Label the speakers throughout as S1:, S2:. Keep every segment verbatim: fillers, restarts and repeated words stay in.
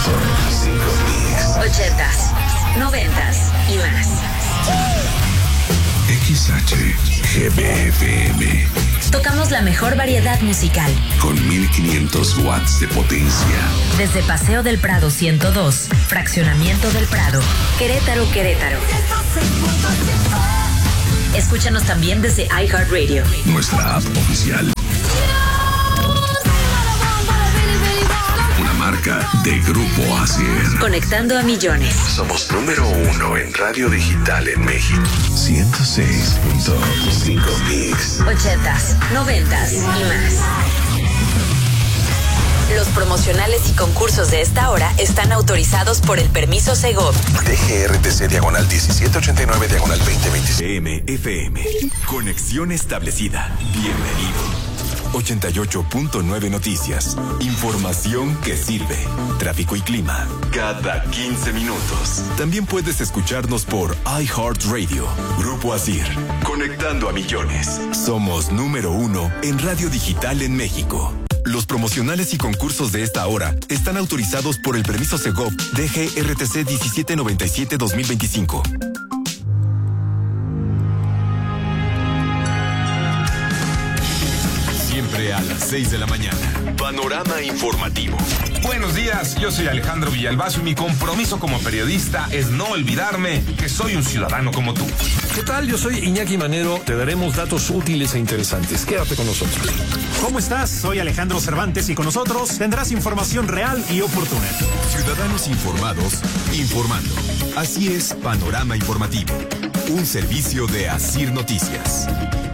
S1: cinco Mix.
S2: Ochentas, noventas y más.
S1: X H G B F M.
S2: Tocamos la mejor variedad musical.
S1: Con mil quinientos watts de potencia.
S2: Desde Paseo del Prado ciento dos, Fraccionamiento del Prado, Querétaro, Querétaro. Escúchanos también desde iHeartRadio.
S1: Nuestra app oficial. Una marca de Grupo Asier.
S2: Conectando a millones.
S1: Somos número uno en radio digital en México. ciento seis punto cinco Mix.
S2: Ochentas, noventas y más. Los promocionales y concursos de esta hora están autorizados por el permiso Segov.
S1: D G R T C diagonal diecisiete ochenta y nueve diagonal veinte veinte.
S3: M F M. Conexión establecida. Bienvenido. ochenta y ocho punto nueve Noticias. Información que sirve. Tráfico y clima. Cada quince minutos. También puedes escucharnos por iHeartRadio. Grupo Asier. Conectando a millones. Somos número uno en radio digital en México. Los promocionales y concursos de esta hora están autorizados por el permiso Segov D G R T C diecisiete noventa y siete dos mil veinticinco. Siempre a las seis de la mañana. Panorama informativo.
S4: Buenos días, yo soy Alejandro Villalbazo y mi compromiso como periodista es no olvidarme que soy un ciudadano como tú.
S5: ¿Qué tal? Yo soy Iñaki Manero. Te daremos datos útiles e interesantes. Quédate con nosotros.
S6: ¿Cómo estás? Soy Alejandro Cervantes y con nosotros tendrás información real y oportuna.
S3: Ciudadanos informados, informando. Así es, Panorama Informativo. Un servicio de Asir Noticias.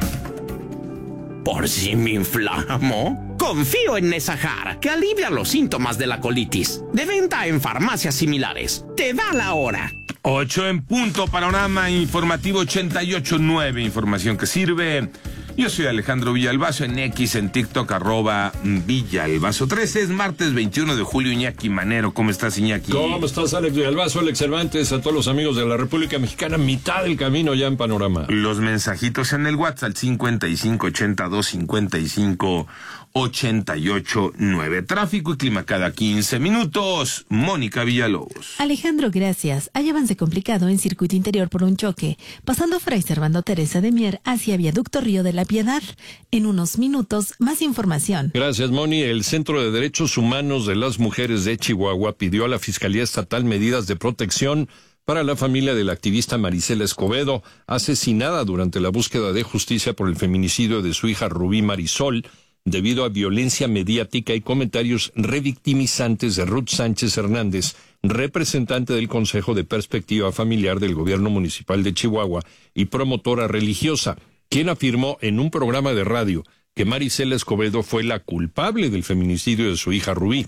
S7: ¿Por si me inflamo? Confío en Nesahar, que alivia los síntomas de la colitis. De venta en farmacias similares. Te da la hora.
S4: Ocho en punto, Panorama Informativo ochenta y ocho punto nueve, información que sirve. Yo soy Alejandro Villalbazo, en X, en TikTok, arroba Villalbazo trece. Es martes veintiuno de julio, Iñaki Manero. ¿Cómo estás, Iñaki?
S5: ¿Cómo estás, Alex Villalbazo, Alex Cervantes, a todos los amigos de la República Mexicana? Mitad del camino ya en Panorama.
S4: Los mensajitos en el WhatsApp al cincuenta y cinco ochenta y dos cincuenta y cinco ochenta y ocho nueve. Tráfico y clima cada quince minutos. Mónica Villalobos.
S8: Alejandro, gracias. Hay avance complicado en circuito interior por un choque, pasando Fray Servando Teresa de Mier hacia Viaducto Río de la Piedad. En unos minutos, más información.
S5: Gracias, Moni. El Centro de Derechos Humanos de las Mujeres de Chihuahua pidió a la Fiscalía Estatal medidas de protección para la familia de la activista Marisela Escobedo, asesinada durante la búsqueda de justicia por el feminicidio de su hija Rubí Marisol, debido a violencia mediática y comentarios revictimizantes de Ruth Sánchez Hernández, representante del Consejo de Perspectiva Familiar del Gobierno Municipal de Chihuahua y promotora religiosa, quien afirmó en un programa de radio que Marisela Escobedo fue la culpable del feminicidio de su hija Rubí.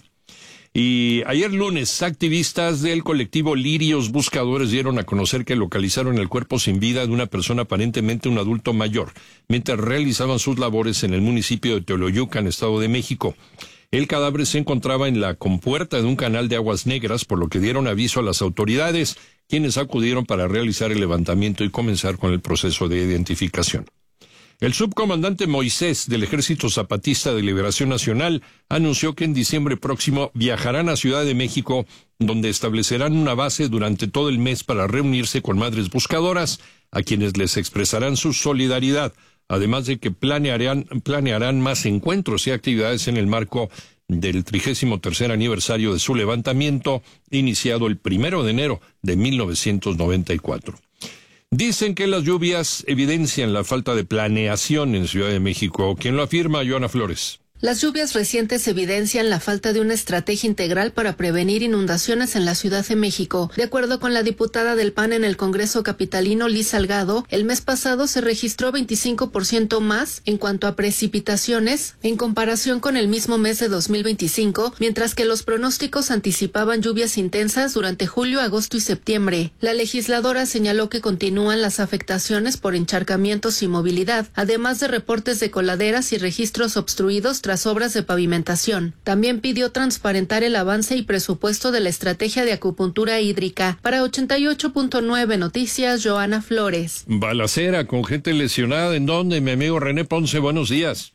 S5: Y ayer lunes, activistas del colectivo Lirios Buscadores dieron a conocer que localizaron el cuerpo sin vida de una persona, aparentemente un adulto mayor, mientras realizaban sus labores en el municipio de Teoloyucan, Estado de México. El cadáver se encontraba en la compuerta de un canal de aguas negras, por lo que dieron aviso a las autoridades, quienes acudieron para realizar el levantamiento y comenzar con el proceso de identificación. El subcomandante Moisés del Ejército Zapatista de Liberación Nacional anunció que en diciembre próximo viajarán a Ciudad de México, donde establecerán una base durante todo el mes para reunirse con madres buscadoras, a quienes les expresarán su solidaridad, además de que planearán, planearán más encuentros y actividades en el marco del trigésimo tercer aniversario de su levantamiento, iniciado el primero de enero de mil novecientos noventa y cuatro. Dicen que las lluvias evidencian la falta de planeación en Ciudad de México. ¿Quién lo afirma? Joana Flores.
S9: Las lluvias recientes evidencian la falta de una estrategia integral para prevenir inundaciones en la Ciudad de México. De acuerdo con la diputada del P A N en el Congreso capitalino, Liz Salgado, el mes pasado se registró veinticinco por ciento más en cuanto a precipitaciones en comparación con el mismo mes de dos mil veinticinco, mientras que los pronósticos anticipaban lluvias intensas durante julio, agosto y septiembre. La legisladora señaló que continúan las afectaciones por encharcamientos y movilidad, además de reportes de coladeras y registros obstruidos tras obras de pavimentación. También pidió transparentar el avance y presupuesto de la estrategia de acupuntura hídrica. Para ochenta y ocho punto nueve Noticias, Joana Flores.
S5: Balacera con gente lesionada. ¿En dónde, mi amigo René Ponce? Buenos días.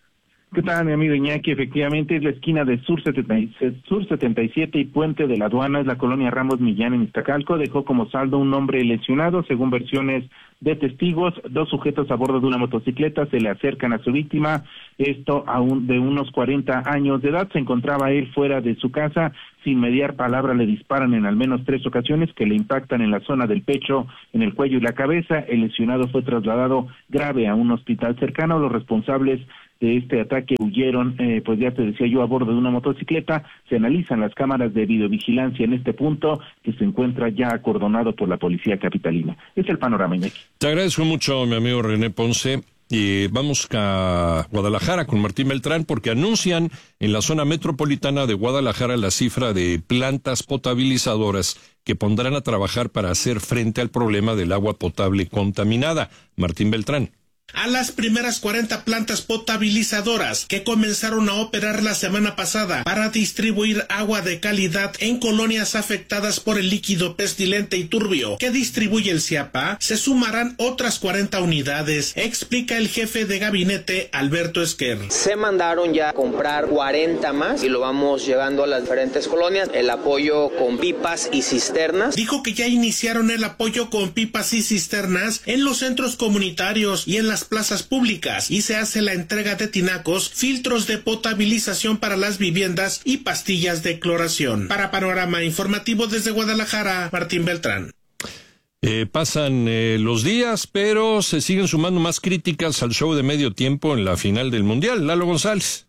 S10: ¿Qué tal, mi amigo Iñaki? Efectivamente, es la esquina de Sur, setenta y, Sur setenta y siete y Puente de la Aduana, es la colonia Ramos Millán en Iztacalco. Dejó como saldo un hombre lesionado, según versiones de testigos. Dos sujetos a bordo de una motocicleta se le acercan a su víctima, esto aún de unos cuarenta años de edad. Se encontraba él fuera de su casa, sin mediar palabra le disparan en al menos tres ocasiones que le impactan en la zona del pecho, en el cuello y la cabeza. El lesionado fue trasladado grave a un hospital cercano. Los responsables de este ataque huyeron, eh, pues ya te decía yo, a bordo de una motocicleta. Se analizan las cámaras de videovigilancia en este punto, que se encuentra ya acordonado por la policía capitalina. Es el panorama, Iñaki.
S5: Te agradezco mucho, mi amigo René Ponce. Y vamos a Guadalajara con Martín Beltrán, porque anuncian en la zona metropolitana de Guadalajara la cifra de plantas potabilizadoras que pondrán a trabajar para hacer frente al problema del agua potable contaminada. Martín Beltrán.
S11: A las primeras cuarenta plantas potabilizadoras que comenzaron a operar la semana pasada para distribuir agua de calidad en colonias afectadas por el líquido pestilente y turbio que distribuye el CIAPA, se sumarán otras cuarenta unidades, explica el jefe de gabinete Alberto Esquer.
S12: Se mandaron ya a comprar cuarenta más y lo vamos llevando a las diferentes colonias, el apoyo con pipas y cisternas.
S11: Dijo que ya iniciaron el apoyo con pipas y cisternas en los centros comunitarios y en las plazas públicas, y se hace la entrega de tinacos, filtros de potabilización para las viviendas y pastillas de cloración. Para Panorama Informativo desde Guadalajara, Martín Beltrán.
S5: Eh, pasan eh, los días, pero se siguen sumando más críticas al show de medio tiempo en la final del Mundial. Lalo González.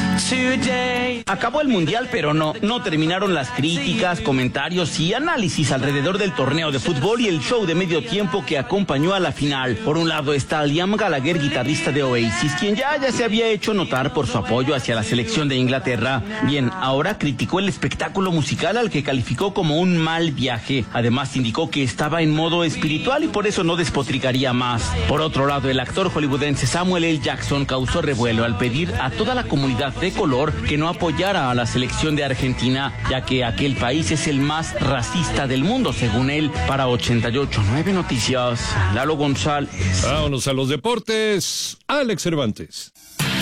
S13: Acabó el Mundial, pero no, no terminaron las críticas, comentarios y análisis alrededor del torneo de fútbol y el show de medio tiempo que acompañó a la final. Por un lado está Liam Gallagher, guitarrista de Oasis, quien ya, ya se había hecho notar por su apoyo hacia la selección de Inglaterra. Bien, ahora criticó el espectáculo musical al que calificó como un mal viaje. Además indicó que estaba en modo espiritual y por eso no despotricaría más. Por otro lado, el actor hollywoodense Samuel L. Jackson causó revuelo al pedir a toda la comunidad de color que no apoyara a la selección de Argentina, ya que aquel país es el más racista del mundo, según él. Para ochenta y ocho punto nueve Noticias, Lalo González.
S5: Vámonos a los deportes. Alex Cervantes.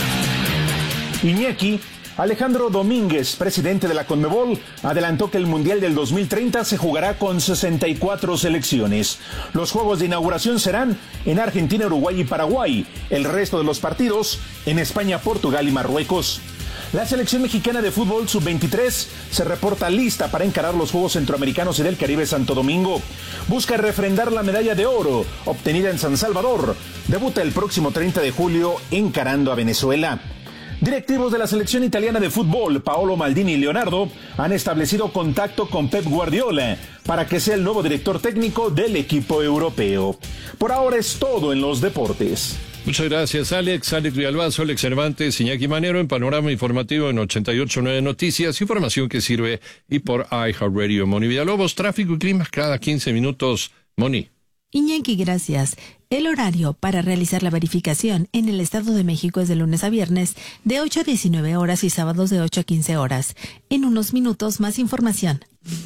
S6: Iñaki, Alejandro Domínguez, presidente de la CONMEBOL, adelantó que el Mundial del dos mil treinta se jugará con sesenta y cuatro selecciones. Los juegos de inauguración serán en Argentina, Uruguay y Paraguay. El resto de los partidos en España, Portugal y Marruecos. La selección mexicana de fútbol sub veintitrés se reporta lista para encarar los Juegos Centroamericanos y del Caribe Santo Domingo. Busca refrendar la medalla de oro obtenida en San Salvador. Debuta el próximo treinta de julio encarando a Venezuela. Directivos de la selección italiana de fútbol, Paolo Maldini y Leonardo, han establecido contacto con Pep Guardiola para que sea el nuevo director técnico del equipo europeo. Por ahora es todo en los deportes.
S5: Muchas gracias, Alex. Alex Villalbazo, Alex Cervantes, Iñaki Manero en Panorama Informativo en ochenta y ocho punto nueve Noticias, información que sirve, y por iHeartRadio. Moni Villalobos, tráfico y clima cada quince minutos. Moni.
S8: Iñaki, gracias. El horario para realizar la verificación en el Estado de México es de lunes a viernes de ocho a diecinueve horas y sábados de ocho a quince horas. En unos minutos más información.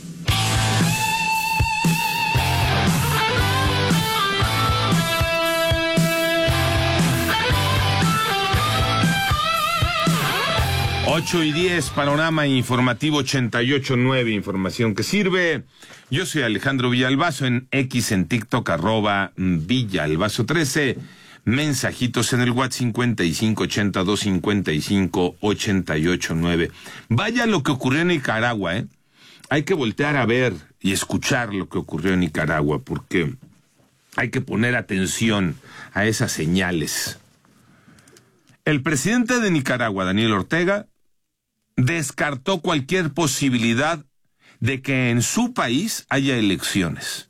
S4: ocho y diez, Panorama Informativo ochenta y ocho punto nueve, información que sirve. Yo soy Alejandro Villalbazo, en X, en TikTok, arroba Villalbazo trece. Mensajitos en el WhatsApp cincuenta y cinco ochenta y dos cincuenta y cinco ochenta y ocho nueve. Vaya lo que ocurrió en Nicaragua, ¿eh? Hay que voltear a ver y escuchar lo que ocurrió en Nicaragua, porque hay que poner atención a esas señales. El presidente de Nicaragua, Daniel Ortega, descartó cualquier posibilidad de que en su país haya elecciones.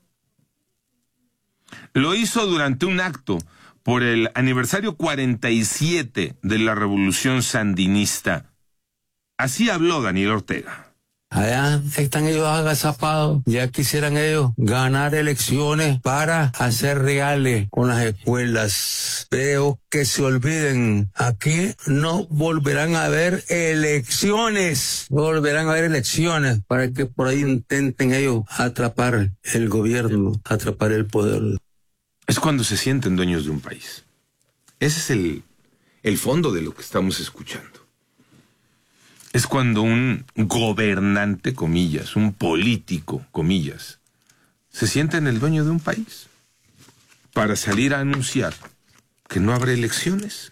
S4: Lo hizo durante un acto por el aniversario cuarenta y siete de la Revolución Sandinista. Así habló Daniel Ortega.
S14: Allá están ellos agazapados, ya quisieran ellos ganar elecciones para hacer reales con las escuelas. Pero que se olviden, aquí no volverán a haber elecciones, no volverán a haber elecciones para que por ahí intenten ellos atrapar el gobierno, atrapar el poder.
S4: Es cuando se sienten dueños de un país. Ese es el, el fondo de lo que estamos escuchando. Es cuando un gobernante, comillas, un político, comillas, se siente en el dueño de un país para salir a anunciar que no habrá elecciones,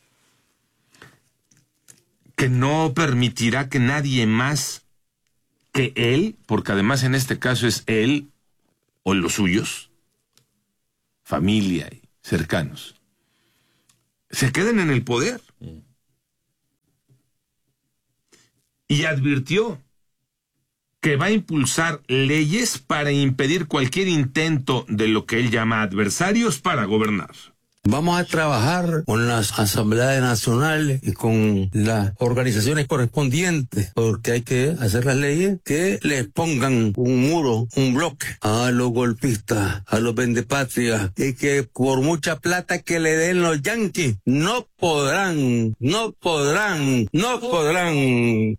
S4: que no permitirá que nadie más que él, porque además en este caso es él o los suyos, familia y cercanos, se queden en el poder. Y advirtió que va a impulsar leyes para impedir cualquier intento de lo que él llama adversarios para gobernar.
S14: Vamos a trabajar con las asambleas nacionales y con las organizaciones correspondientes, porque hay que hacer las leyes que les pongan un muro, un bloque a los golpistas, a los vendepatrias, y que por mucha plata que le den los yanquis, no podrán, no podrán, no podrán.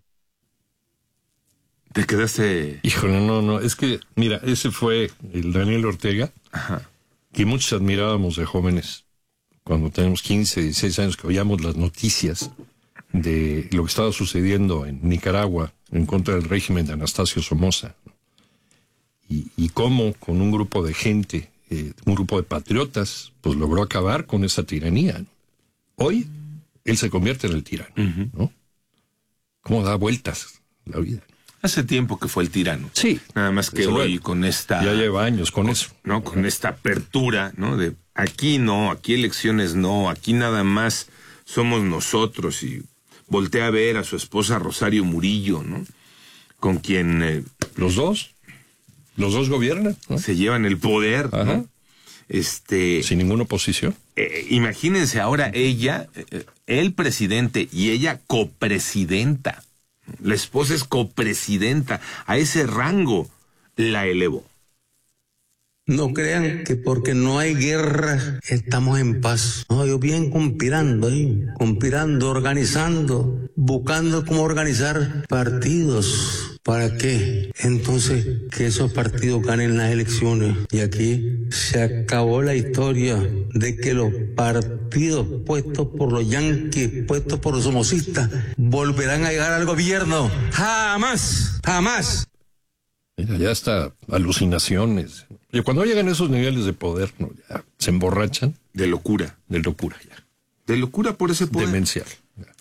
S4: ¿Te quedaste?
S5: Híjole, no, no, es que, mira, ese fue el Daniel Ortega, Ajá. que muchos admirábamos de jóvenes, cuando tenemos quince, dieciséis años, que oíamos las noticias de lo que estaba sucediendo en Nicaragua en contra del régimen de Anastasio Somoza, y, y cómo con un grupo de gente, eh, un grupo de patriotas, pues logró acabar con esa tiranía, ¿no? Hoy, él se convierte en el tirano, uh-huh. ¿no? ¿Cómo da vueltas la vida?
S4: Hace tiempo que fue el tirano.
S5: Sí.
S4: Nada más que hoy con esta...
S5: Ya lleva años con, con eso.
S4: ¿no? Con esta apertura, ¿no? De aquí no, aquí elecciones no, aquí nada más somos nosotros. Y voltea a ver a su esposa Rosario Murillo, ¿no? Con quien... Eh,
S5: los dos. Los dos gobiernan, ¿no?
S4: Se llevan el poder, Ajá. ¿no? Este...
S5: Sin ninguna oposición.
S4: Eh, imagínense ahora ella, eh, el presidente y ella copresidenta. La esposa es copresidenta. A ese rango la elevó.
S14: No crean que porque no hay guerra estamos en paz. No, ellos vienen conspirando ahí, conspirando, organizando, buscando cómo organizar partidos. ¿Para qué? Entonces, que esos partidos ganen las elecciones. Y aquí se acabó la historia de que los partidos puestos por los yanquis, puestos por los somocistas, volverán a llegar al gobierno. ¡Jamás! ¡Jamás!
S5: Mira, ya hasta alucinaciones. Y cuando llegan a esos niveles de poder, ¿no? Ya se emborrachan.
S4: De locura.
S5: De locura, ya.
S4: De locura por ese poder.
S5: Demencial.
S4: Ya.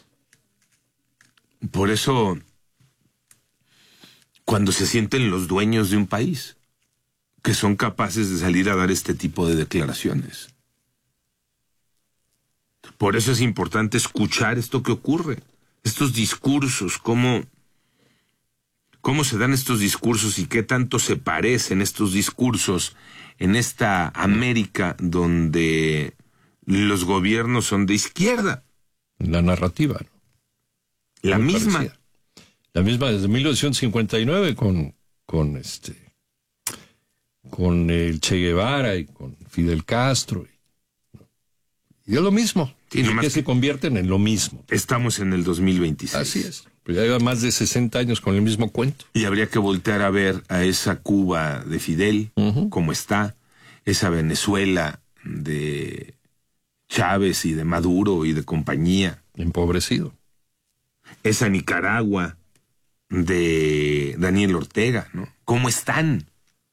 S4: Por eso... cuando se sienten los dueños de un país, que son capaces de salir a dar este tipo de declaraciones. Por eso es importante escuchar esto que ocurre, estos discursos, cómo, cómo se dan estos discursos y qué tanto se parecen estos discursos en esta América donde los gobiernos son de izquierda.
S5: La narrativa, ¿no?
S4: La
S5: Muy
S4: misma.
S5: parecida. La misma desde mil novecientos cincuenta y nueve con, con este, con el Che Guevara y con Fidel Castro. Y, y es lo mismo.
S4: Sí,
S5: y
S4: que,
S5: que se convierten en lo mismo.
S4: Estamos en el dos mil veintiséis.
S5: Así es. Pues ya lleva más de sesenta años con el mismo cuento.
S4: Y habría que voltear a ver a esa Cuba de Fidel, uh-huh. cómo está, esa Venezuela de Chávez y de Maduro y de compañía.
S5: Empobrecido.
S4: Esa Nicaragua de Daniel Ortega, ¿no? ¿Cómo están?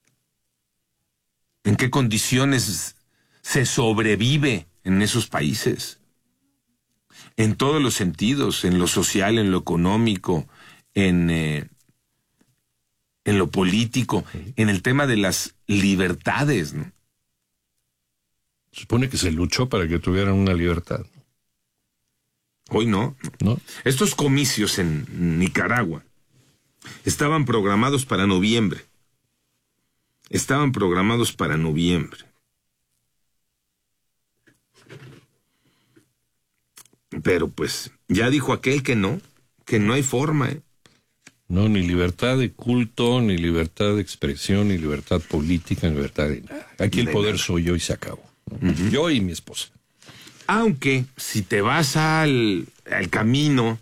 S4: ¿En qué condiciones se sobrevive en esos países? En todos los sentidos, en lo social, en lo económico, en, eh, en lo político, sí. en el tema de las libertades, ¿no?
S5: Se supone que se luchó para que tuvieran una libertad.
S4: Hoy no.
S5: ¿No?
S4: Estos comicios en Nicaragua estaban programados para noviembre. Estaban programados para noviembre. Pero pues ya dijo aquel que no, que no hay forma, ¿eh?
S5: No, ni libertad de culto, ni libertad de expresión, ni libertad política, ni libertad de nada. Aquí el poder soy yo y se acabó, ¿no? Uh-huh. Yo y mi esposa.
S4: Aunque si te vas al, al camino,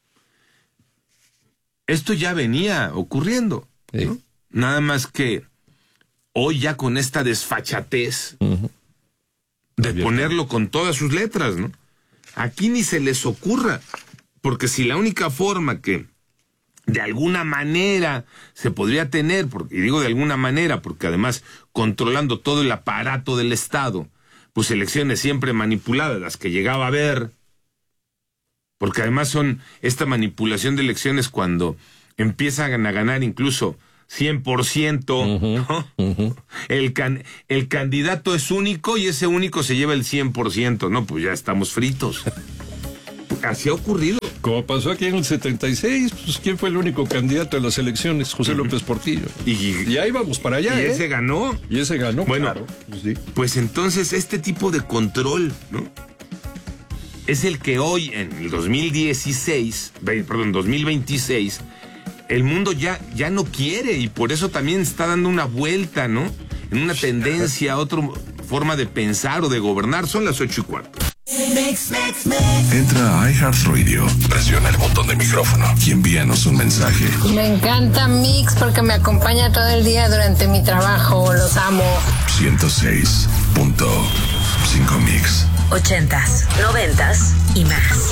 S4: esto ya venía ocurriendo, ¿no? Sí. Nada más que hoy ya con esta desfachatez uh-huh. de ponerlo con todas sus letras, ¿no? aquí ni se les ocurra, porque si la única forma que de alguna manera se podría tener, porque, y digo de alguna manera, porque además controlando todo el aparato del Estado, pues elecciones siempre manipuladas, las que llegaba a ver, porque además son esta manipulación de elecciones cuando empiezan a ganar incluso cien por ciento, uh-huh, ¿no? uh-huh. el, can, el candidato es único y ese único se lleva el cien por ciento, no, pues ya estamos fritos. Así ha ocurrido.
S5: Como pasó aquí en el setenta y seis, pues ¿quién fue el único candidato a las elecciones? José López Portillo.
S4: Y,
S5: y ahí vamos para allá.
S4: Y
S5: ¿eh?
S4: ese ganó.
S5: Y ese ganó,
S4: bueno,
S5: claro. Pues, sí.
S4: Pues entonces este tipo de control, ¿no? Es el que hoy, en el dos mil dieciséis, perdón, dos mil veintiséis, el mundo ya, ya no quiere, y por eso también está dando una vuelta, ¿no? En una tendencia a otra forma de pensar o de gobernar. Son las ocho y cuarto.
S1: Entra a iHeartRadio, presiona el botón de micrófono y envíanos un mensaje.
S15: Me encanta Mix porque me acompaña todo el día durante mi trabajo. Los amo.
S1: ciento seis punto cinco Mix.
S2: Ochentas, noventas y más.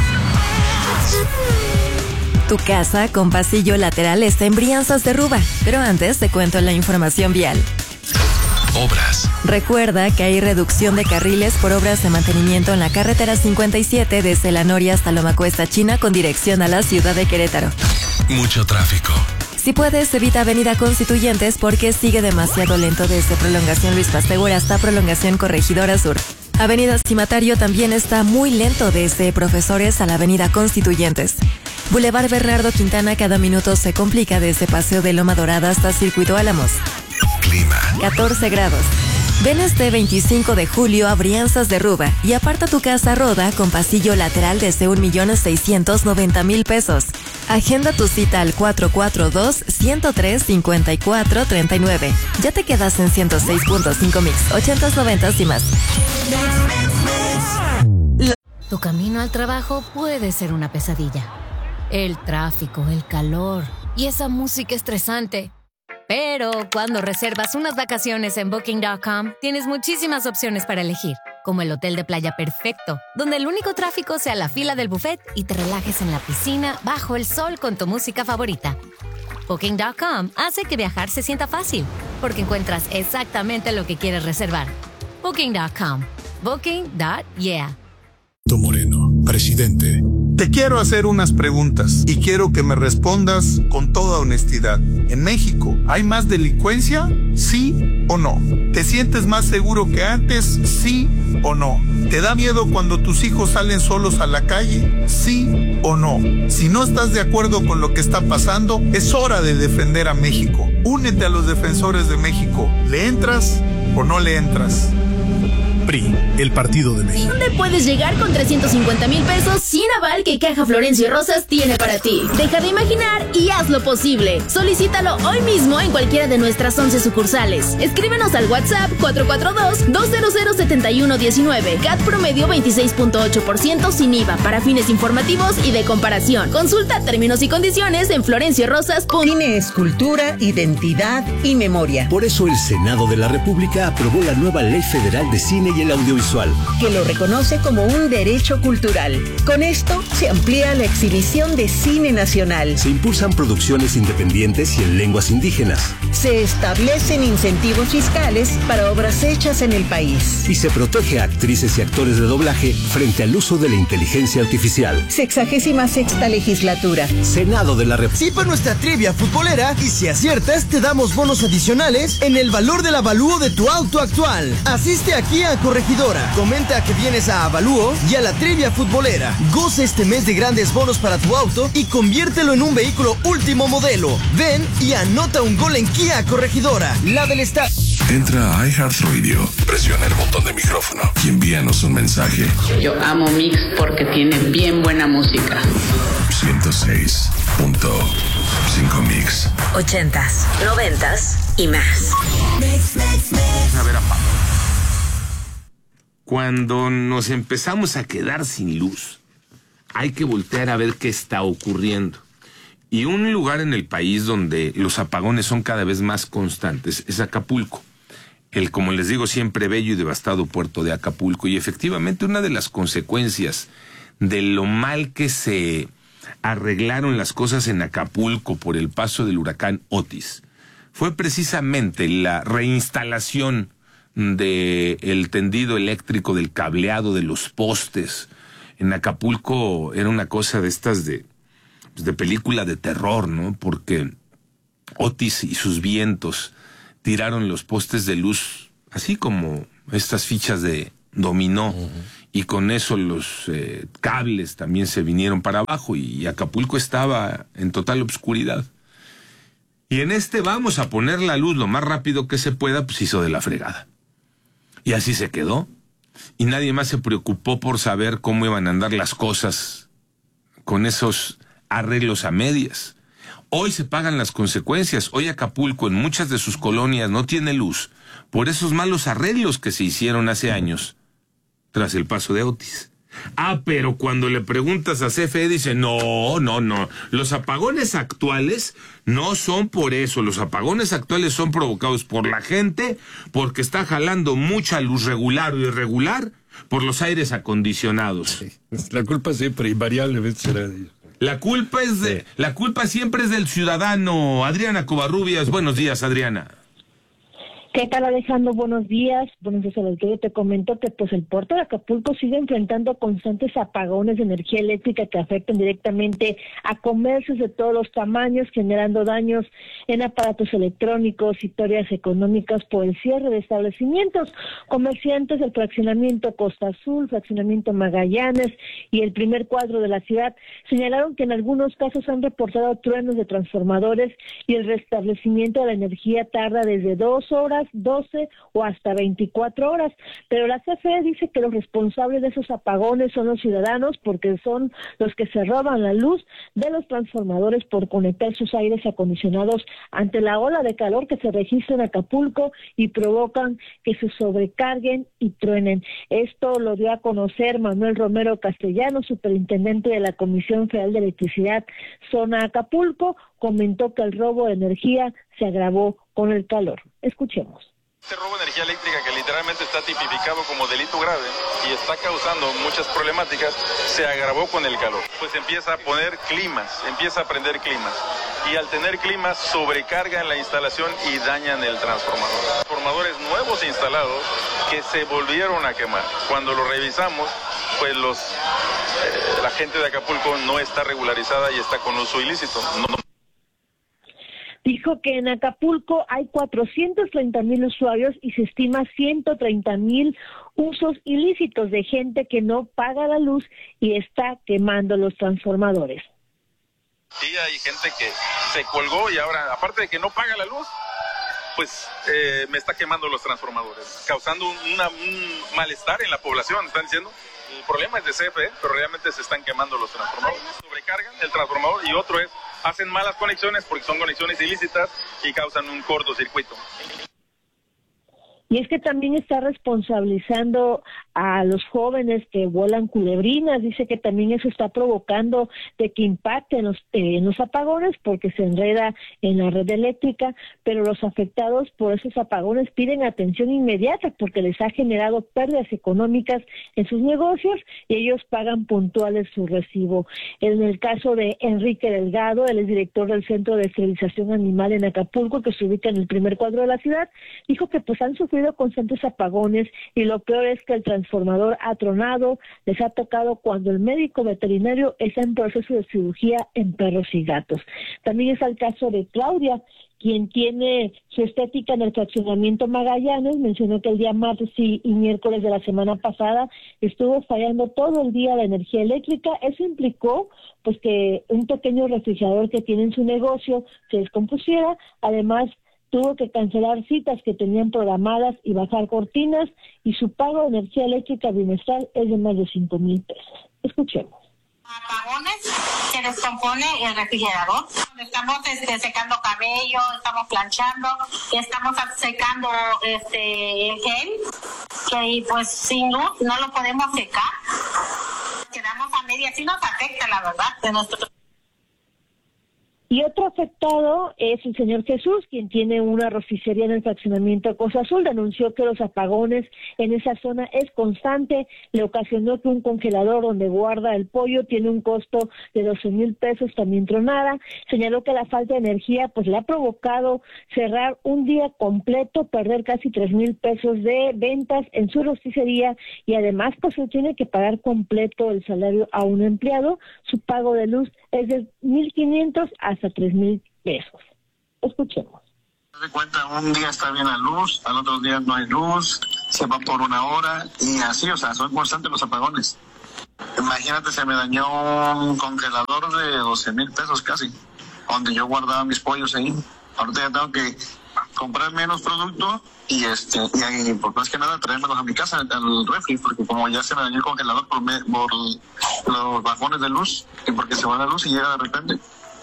S16: Tu casa con pasillo lateral está en Brianzas de Ruba, pero antes te cuento la información vial.
S1: Obras.
S16: Recuerda que hay reducción de carriles por obras de mantenimiento en la carretera cincuenta y siete desde La Noria hasta Loma Cuesta China con dirección a la ciudad de Querétaro.
S1: Mucho tráfico.
S16: Si puedes, evita Avenida Constituyentes porque sigue demasiado lento desde Prolongación Luis Pasteur hasta Prolongación Corregidora Sur. Avenida Cimatario también está muy lento desde Profesores a la Avenida Constituyentes. Boulevard Bernardo Quintana cada minuto se complica desde Paseo de Loma Dorada hasta Circuito Álamos.
S1: Clima.
S16: catorce grados. Ven este veinticinco de julio a Brianzas de Ruba y aparta tu casa Roda con pasillo lateral desde un millón seiscientos noventa mil pesos. Agenda tu cita al cuatro cuatro dos, uno cero tres, cinco cuatro tres nueve. Ya te quedas en ciento seis punto cinco Mix, ochentas, noventas y más.
S17: Tu camino al trabajo puede ser una pesadilla. El tráfico, el calor y esa música estresante. Pero cuando reservas unas vacaciones en Booking punto com, tienes muchísimas opciones para elegir, como el hotel de playa perfecto, donde el único tráfico sea la fila del buffet y te relajes en la piscina bajo el sol con tu música favorita. Booking punto com hace que viajar se sienta fácil, porque encuentras exactamente lo que quieres reservar. Booking punto com. Booking punto yeah.
S1: Moreno, presidente.
S18: Te quiero hacer unas preguntas y quiero que me respondas con toda honestidad. ¿En México hay más delincuencia? ¿Sí o no? ¿Te sientes más seguro que antes? ¿Sí o no? ¿Te da miedo cuando tus hijos salen solos a la calle? ¿Sí o no? Si no estás de acuerdo con lo que está pasando, es hora de defender a México. Únete a los defensores de México. ¿Le entras o no le entras?
S19: P R I, el Partido de México.
S20: ¿Dónde puedes llegar con trescientos cincuenta mil pesos sin aval que Caja Florencio Rosas tiene para ti? Deja de imaginar y haz lo posible. Solicítalo hoy mismo en cualquiera de nuestras once sucursales. Escríbenos al WhatsApp cuatro cuatro dos, dos cero cero, siete uno uno nueve. C A T promedio veintiséis punto ocho por ciento sin I V A para fines informativos y de comparación. Consulta términos y condiciones en florencio rosas.
S21: Cine es cultura, identidad y memoria.
S22: Por eso el Senado de la República aprobó la nueva Ley Federal de Cine y el Audiovisual,
S21: que lo reconoce como un derecho cultural. Con esto se amplía la exhibición de cine nacional.
S22: Se impulsan producciones independientes y en lenguas indígenas.
S21: Se establecen incentivos fiscales para obras hechas en el país.
S22: Y se protege a actrices y actores de doblaje frente al uso de la inteligencia artificial.
S21: Sexagésima sexta legislatura.
S22: Senado de la República.
S23: Participa en nuestra trivia futbolera y si aciertas te damos bonos adicionales en el valor del avalúo de tu auto actual. Asiste aquí a Corregidora, comenta que vienes a Avalúo y a la trivia futbolera. Goza este mes de grandes bonos para tu auto y conviértelo en un vehículo último modelo. Ven y anota un gol en Kia Corregidora, la del estado.
S1: Entra a iHeartRadio, presiona el botón de micrófono y envíanos un mensaje.
S24: Yo amo Mix porque tiene bien buena música.
S1: ciento seis punto cinco Mix.
S2: Ochentas, noventas y más.
S4: A ver, apá. Cuando nos empezamos a quedar sin luz, hay que voltear a ver qué está ocurriendo. Y un lugar en el país donde los apagones son cada vez más constantes es Acapulco. el, como les digo, siempre bello y devastado puerto de Acapulco. Y efectivamente una de las consecuencias de lo mal que se arreglaron las cosas en Acapulco por el paso del huracán Otis fue precisamente la reinstalación del tendido eléctrico, del cableado, de los postes. En Acapulco era una cosa de estas de, de película de terror, ¿no? Porque Otis y sus vientos tiraron los postes de luz, así como estas fichas de dominó, uh-huh. y con eso los eh, cables también se vinieron para abajo y Acapulco estaba en total obscuridad. Y en este vamos a poner la luz lo más rápido que se pueda, pues hizo de la fregada. Y así se quedó. Y nadie más se preocupó por saber cómo iban a andar las cosas con esos arreglos a medias. Hoy se pagan las consecuencias. Hoy Acapulco en muchas de sus colonias no tiene luz por esos malos arreglos que se hicieron hace años tras el paso de Otis. Ah, pero cuando le preguntas a C F E dice, no, no, no, los apagones actuales no son por eso, los apagones actuales son provocados por la gente, porque está jalando mucha luz regular o irregular por los aires acondicionados.
S5: Sí, la culpa siempre invariablemente será de ellos.
S4: La culpa es de, sí. la culpa siempre es del ciudadano. Adriana Covarrubias, buenos días, Adriana.
S3: ¿Qué tal, Alejandro? Buenos días. Buenos días, Alejandro. Te comento que pues el puerto de Acapulco sigue enfrentando constantes apagones de energía eléctrica que afectan directamente a comercios de todos los tamaños, generando daños en aparatos electrónicos y pérdidas económicas por el cierre de establecimientos. Comerciantes del fraccionamiento Costa Azul, fraccionamiento Magallanes y el primer cuadro de la ciudad señalaron que en algunos casos han reportado truenos de transformadores y el restablecimiento de la energía tarda desde dos horas, doce o hasta veinticuatro horas, pero la C F E dice que los responsables de esos apagones son los ciudadanos porque son los que se roban la luz de los transformadores por conectar sus aires acondicionados ante la ola de calor que se registra en Acapulco y provocan que se sobrecarguen y truenen. Esto lo dio a conocer Manuel Romero Castellano, superintendente de la Comisión Federal de Electricidad Zona Acapulco. Comentó que el robo de energía se agravó con el calor. Escuchemos.
S7: Este robo de energía eléctrica, que literalmente está tipificado como delito grave y está causando muchas problemáticas, se agravó con el calor. Pues empieza a poner climas, empieza a prender climas. Y al tener climas, sobrecargan la instalación y dañan el transformador. Transformadores nuevos instalados que se volvieron a quemar. Cuando lo revisamos, pues los eh, la gente de Acapulco no está regularizada y está con uso ilícito. No, no.
S3: Dijo que en Acapulco hay cuatrocientos treinta mil usuarios y se estima ciento treinta mil usos ilícitos de gente que no paga la luz y está quemando los transformadores.
S7: Sí, hay gente que se colgó y ahora, aparte de que no paga la luz, pues eh, me está quemando los transformadores, causando una, un malestar en la población, están diciendo. El problema es de C F E, pero realmente se están quemando los transformadores. Sobrecargan el transformador y otro es, hacen malas conexiones porque son conexiones ilícitas y causan un cortocircuito.
S3: Y es que también está responsabilizando a los jóvenes que vuelan culebrinas. Dice que también eso está provocando de que impacte en los, eh, en los apagones porque se enreda en la red eléctrica, pero los afectados por esos apagones piden atención inmediata porque les ha generado pérdidas económicas en sus negocios y ellos pagan puntuales su recibo. En el caso de Enrique Delgado, él es director del Centro de Esterilización Animal en Acapulco, que se ubica en el primer cuadro de la ciudad, dijo que pues han sufrido constantes apagones y lo peor es que el transformador ha tronado, les ha tocado cuando el médico veterinario está en proceso de cirugía en perros y gatos. También es el caso de Claudia, quien tiene su estética en el fraccionamiento Magallanes. Mencionó que el día martes y, y miércoles de la semana pasada estuvo fallando todo el día la energía eléctrica. Eso implicó pues que un pequeño refrigerador que tiene en su negocio se descompusiera. Además, tuvo que cancelar citas que tenían programadas y bajar cortinas, y su pago de energía eléctrica bimestral es de más de cinco mil pesos. Escuchemos.
S9: Apagones, se descompone el refrigerador. Estamos este, secando cabello, estamos planchando, estamos secando este el gel, que pues sin luz no lo podemos secar. Quedamos a media, sí nos afecta la verdad de nuestro.
S3: Y otro afectado es el señor Jesús, quien tiene una rosticería en el fraccionamiento Cosa Azul. Denunció que los apagones en esa zona es constante. Le ocasionó que un congelador donde guarda el pollo tiene un costo de doce mil pesos también tronada. Señaló que la falta de energía pues le ha provocado cerrar un día completo, perder casi tres mil pesos de ventas en su rosticería y además pues se tiene que pagar completo el salario a un empleado. Su pago de luz es de mil quinientos hasta tres mil pesos. Escuchemos.
S10: Se cuenta, un día está bien la luz, al otro día no hay luz, se va por una hora y así, o sea, son constantes los apagones. Imagínate, se me dañó un congelador de doce mil pesos casi, donde yo guardaba mis pollos ahí. Ahorita ya tengo que comprar menos producto y este y por más que nada traérmelos a mi casa, al refri, porque como ya se me dañó el congelador por, me, por los bajones de luz y porque se va la luz y llega de repente.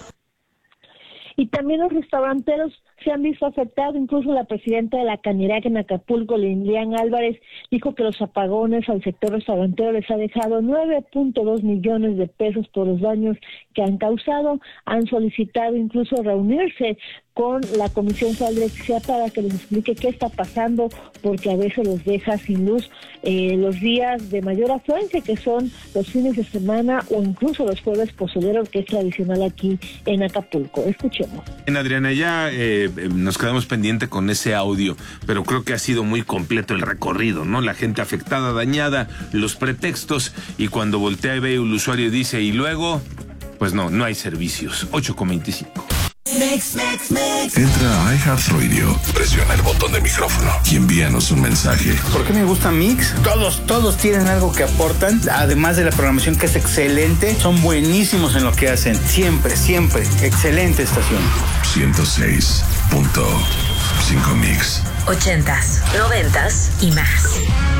S3: Y también los restauranteros se han visto afectados. Incluso la presidenta de la Canirac en Acapulco, Lilian Álvarez, dijo que los apagones al sector restaurantero les ha dejado nueve punto dos millones de pesos por los daños que han causado. Han solicitado incluso reunirse con la Comisión Federal de Electricidad para que les explique qué está pasando, porque a veces los deja sin luz eh, los días de mayor afluencia, que son los fines de semana o incluso los jueves pozoleros, que es tradicional aquí en Acapulco. Escuchemos.
S4: En Adriana, ya eh, nos quedamos pendiente con ese audio, pero creo que ha sido muy completo el recorrido, ¿no? La gente afectada, dañada, los pretextos, y cuando voltea y ve el usuario dice, y luego, pues no, no hay servicios. ocho con veinticinco.
S1: Mix, mix, mix. Entra a iHeartRadio, presiona el botón de micrófono y envíanos un mensaje.
S11: ¿Por qué me gusta Mix? Todos, todos tienen algo que aportan, además de la programación que es excelente, son buenísimos en lo que hacen, siempre, siempre, excelente estación.
S1: ciento seis punto cinco Mix.
S2: Ochentas, noventas y más.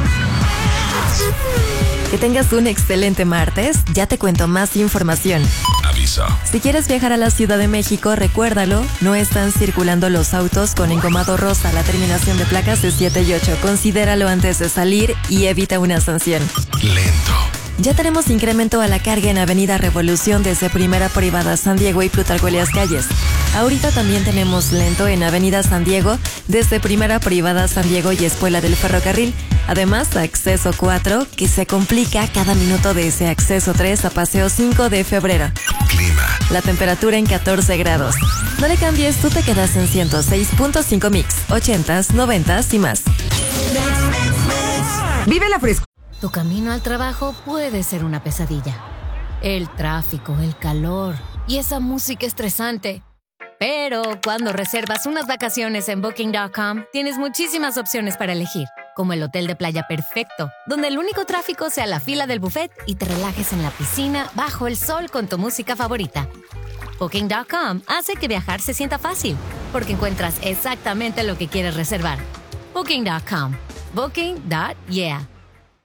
S16: Que tengas un excelente martes. Ya te cuento más información.
S1: Aviso.
S16: Si quieres viajar a la Ciudad de México, recuérdalo, no están circulando los autos con engomado rosa, la terminación de placas de siete y ocho. Considéralo antes de salir y evita una sanción.
S1: Lento.
S16: Ya tenemos incremento a la carga en Avenida Revolución desde Primera Privada San Diego y Plutarco Elías Calles. Ahorita también tenemos lento en Avenida San Diego desde Primera Privada San Diego y Espuela del Ferrocarril. Además, acceso cuatro, que se complica cada minuto de ese acceso tres a Paseo cinco de febrero.
S1: Clima.
S16: La temperatura en catorce grados. No le cambies, tú te quedas en ciento seis punto cinco Mix, ochentas, noventas y más.
S20: Vive la frescura.
S17: Tu camino al trabajo puede ser una pesadilla. El tráfico, el calor y esa música estresante. Pero cuando reservas unas vacaciones en Booking punto com, tienes muchísimas opciones para elegir, como el hotel de playa perfecto, donde el único tráfico sea la fila del buffet y te relajes en la piscina bajo el sol con tu música favorita. Booking punto com hace que viajar se sienta fácil, porque encuentras exactamente lo que quieres reservar. Booking punto com. Booking. Yeah.